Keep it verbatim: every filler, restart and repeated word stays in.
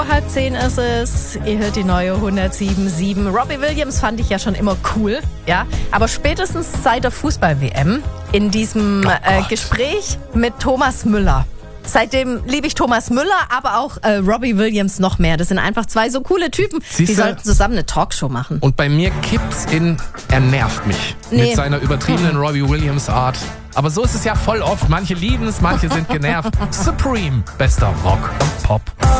vor halb zehn ist es. Ihr hört die neue hundertsieben Komma sieben. Robbie Williams fand ich ja schon immer cool, ja. Aber spätestens seit der Fußball-W M in diesem oh äh, Gespräch mit Thomas Müller. Seitdem liebe ich Thomas Müller, aber auch äh, Robbie Williams noch mehr. Das sind einfach zwei so coole Typen. Siehste? Die sollten zusammen eine Talkshow machen. Und bei mir kippt's in, er nervt mich Nee. mit seiner übertriebenen Robbie Williams Art. Aber so ist es ja voll oft. Manche lieben es, manche sind genervt. Supreme, bester Rock und Pop.